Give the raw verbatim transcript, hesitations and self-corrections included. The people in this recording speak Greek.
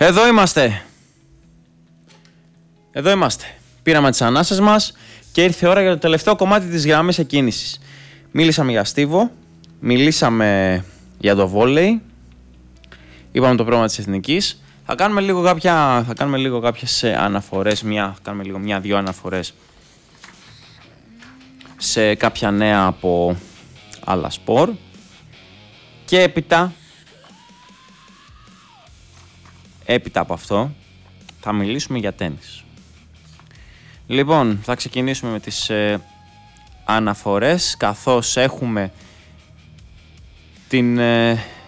Εδώ είμαστε. Εδώ είμαστε. Πήραμε τις ανάσες μας και ήρθε η ώρα για το τελευταίο κομμάτι της γραμμής εκκίνησης. Μίλησαμε για Στίβο, μιλήσαμε για το βόλεϊ, είπαμε το πρόγραμμα της Εθνικής. Θα κάνουμε λίγο, κάποια, θα κάνουμε λίγο κάποιες αναφορές, μια, θα κάνουμε λίγο μια-δυο αναφορές σε κάποια νέα από άλλα σπορ. Και έπειτα, έπειτα από αυτό, θα μιλήσουμε για τένις. Λοιπόν, θα ξεκινήσουμε με τις ε, αναφορές, καθώς έχουμε την ε,